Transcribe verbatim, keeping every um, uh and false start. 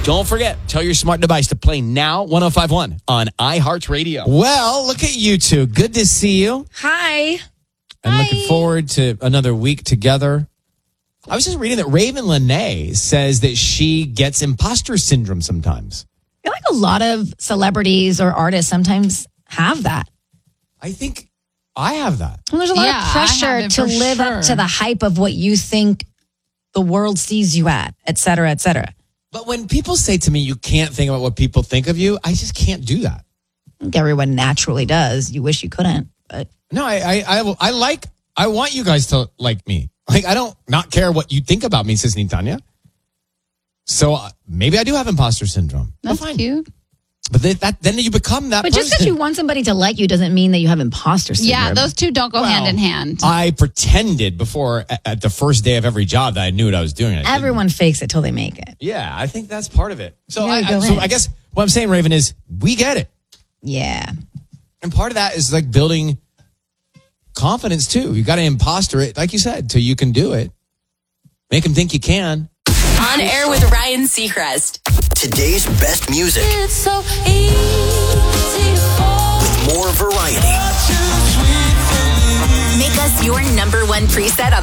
Don't forget, tell your smart device to play Now one oh five point one on iHeartRadio. Well, look at you two. Good to see you. Hi. I'm Hi. looking forward to another week together. I was just reading that Raven Lenae says that she gets imposter syndrome sometimes. I feel like a lot of celebrities or artists sometimes have that. I think I have that. Well, there's a lot Yeah, of I have pressure it to for live sure. up to the hype of what you think the world sees you at, et cetera, et cetera. But when people say to me, you can't think about what people think of you, I just can't do that. I think everyone naturally does. You wish you couldn't, but No, I, I, I, I like, I want you guys to like me. Like, I don't not care what you think about me, says Tanya. So uh, maybe I do have imposter syndrome. That's Fine. cute. But then, that, then you become that but person. just because you want somebody to like you doesn't mean that you have imposter syndrome. Yeah, those two don't go Well, hand in hand. I pretended before at, at the first day of every job that I knew what I was doing. I didn't. Everyone fakes it till they make it. Yeah, I think that's part of it. So, You I, gotta I, go so in. I guess what I'm saying, Raven, is we get it. Yeah. And part of that is like building confidence too. You got to imposter it, like you said, till you can do it. Make them think you can. On air with Ryan Seacrest. Today's best music It's so easy to fall. with more variety. Make us your number one preset on